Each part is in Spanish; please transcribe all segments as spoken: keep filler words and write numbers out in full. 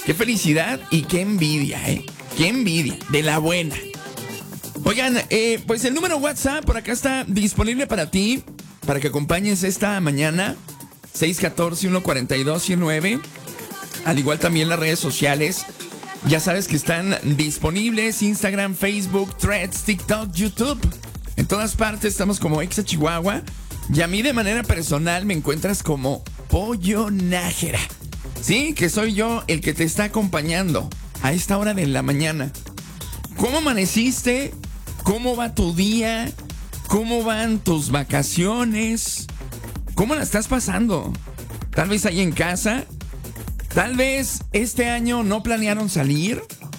Qué felicidad y qué envidia, ¿eh? Qué envidia, de la buena. Oigan, eh, pues el número WhatsApp por acá está disponible para ti, para que acompañes esta mañana, seis uno cuatro, uno cuatro dos, uno nueve. Al igual también las redes sociales, ya sabes que están disponibles, Instagram, Facebook, Threads, TikTok, YouTube. En todas partes estamos como Exa Chihuahua. Y a mí de manera personal me encuentras como Pollo Nájera. Sí, que soy yo el que te está acompañando a esta hora de la mañana. ¿Cómo amaneciste? ¿Cómo va tu día? ¿Cómo van tus vacaciones? ¿Cómo la estás pasando? Tal vez ahí en casa. Tal vez este año no planearon salir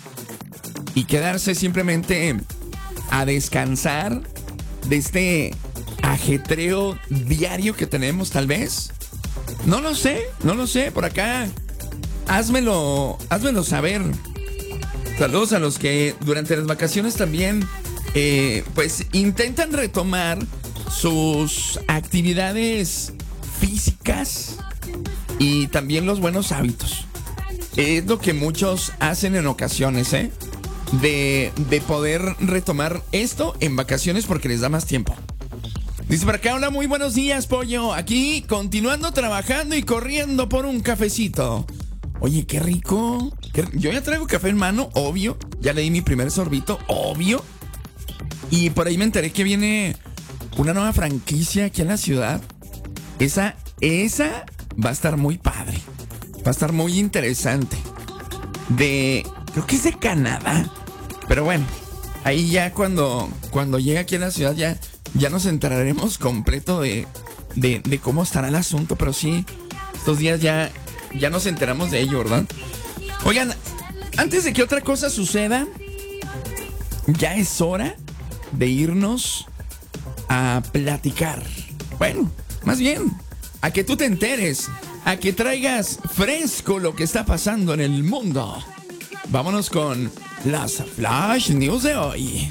y quedarse simplemente a descansar de este ajetreo diario que tenemos, tal vez. No lo sé, no lo sé. Por acá, házmelo, házmelo saber. Saludos a los que durante las vacaciones también, eh, pues, intentan retomar sus actividades físicas y también los buenos hábitos. Es lo que muchos hacen en ocasiones, ¿eh? De, de poder retomar esto en vacaciones porque les da más tiempo. Dice por acá, hola, muy buenos días, Pollo. Aquí, continuando trabajando y corriendo por un cafecito. Oye, qué rico. Qué... Yo ya traigo café en mano, obvio. Ya le di mi primer sorbito, obvio. Y por ahí me enteré que viene una nueva franquicia aquí en la ciudad. Esa, esa va a estar muy padre. Va a estar muy interesante. De, creo que es de Canadá. Pero bueno, ahí ya cuando, cuando llegue aquí a la ciudad ya... Ya nos enteraremos completo de, de, de cómo estará el asunto. Pero sí, estos días ya, ya nos enteramos de ello, ¿verdad? Oigan, antes de que otra cosa suceda, ya es hora de irnos a platicar. Bueno, más bien, a que tú te enteres, a que traigas fresco lo que está pasando en el mundo. Vámonos con las Flash News de hoy.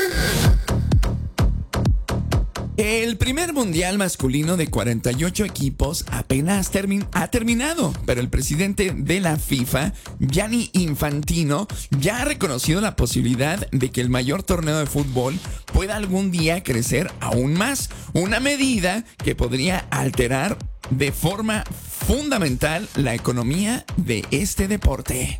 El primer mundial masculino de cuarenta y ocho equipos apenas termi- ha terminado, pero el presidente de la FIFA, Gianni Infantino, ya ha reconocido la posibilidad de que el mayor torneo de fútbol pueda algún día crecer aún más, una medida que podría alterar de forma fundamental la economía de este deporte.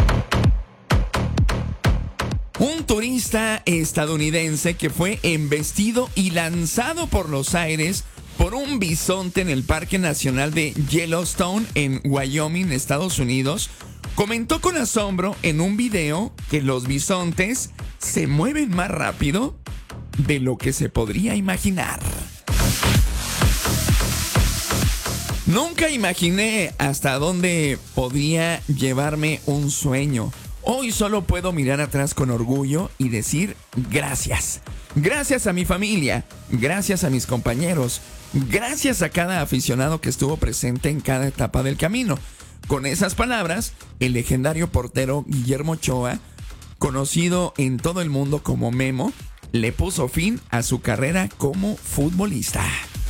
Un turista estadounidense que fue embestido y lanzado por los aires por un bisonte en el Parque Nacional de Yellowstone en Wyoming, Estados Unidos, comentó con asombro en un video que los bisontes se mueven más rápido de lo que se podría imaginar. Nunca imaginé hasta dónde podría llevarme un sueño. Hoy solo puedo mirar atrás con orgullo y decir gracias. Gracias a mi familia, gracias a mis compañeros, gracias a cada aficionado que estuvo presente en cada etapa del camino. Con esas palabras, el legendario portero Guillermo Ochoa, conocido en todo el mundo como Memo, le puso fin a su carrera como futbolista.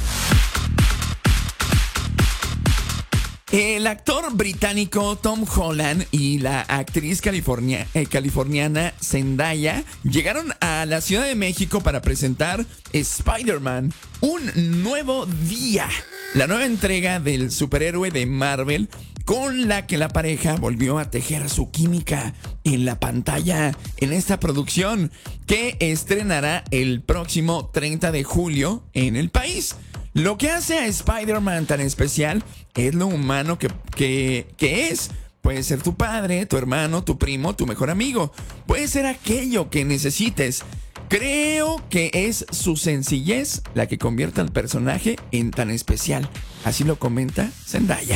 El actor británico Tom Holland y la actriz california, eh, californiana Zendaya llegaron a la Ciudad de México para presentar Spider-Man, un nuevo día, la nueva entrega del superhéroe de Marvel, con la que la pareja volvió a tejer su química en la pantalla en esta producción que estrenará el próximo treinta de julio en el país. Lo que hace a Spider-Man tan especial es lo humano que, que, que es. Puede ser tu padre, tu hermano, tu primo, tu mejor amigo. Puede ser aquello que necesites. Creo que es su sencillez la que convierte al personaje en tan especial. Así lo comenta Zendaya.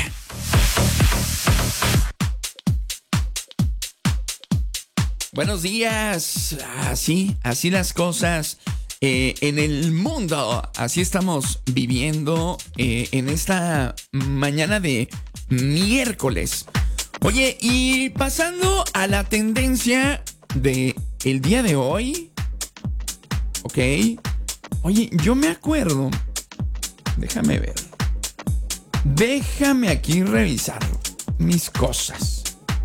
Buenos días. Así, así las cosas. Eh, en el mundo, así estamos viviendo eh, en esta mañana de miércoles. Oye, y pasando a la tendencia de el día de hoy, ok. Oye, yo me acuerdo, déjame ver, déjame aquí revisar mis cosas.